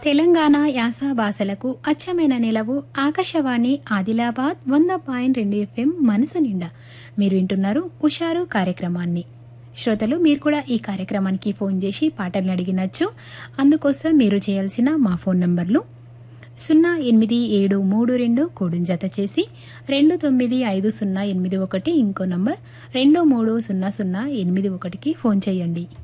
తెలంగాణ యాస భాషలకు అచ్చమైన నిలవు ఆకాశవాణి ఆదిలాబాద్ 100.2 FM మనసు నిండా. మీరు వింటున్నారు ఉషారు కార్యక్రమాన్ని. శ్రోతలు మీరు కూడా ఈ కార్యక్రమానికి ఫోన్ చేసి పాటల్ని అడిగినచ్చు. అందుకోసం మీరు చేయాల్సిన మా ఫోన్ నంబర్లు 08732 కోడును జత చేసి 295081 ఇంకో నంబర్ 230081కి ఫోన్ చేయండి.